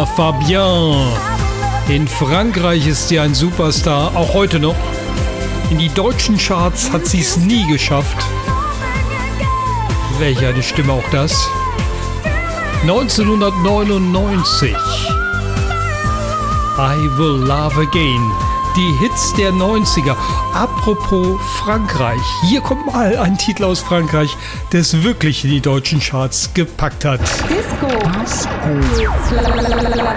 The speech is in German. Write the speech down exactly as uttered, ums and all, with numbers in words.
Bernard Fabien. In Frankreich ist sie ein Superstar, auch heute noch. In die deutschen Charts hat sie es nie geschafft. Welch eine Stimme auch das. neunzehnhundertneunundneunzig. I Will Love Again. Die Hits der neunziger. Apropos Frankreich. Hier kommt mal ein Titel aus Frankreich, der es wirklich in die deutschen Charts gepackt hat. Disco. Disco.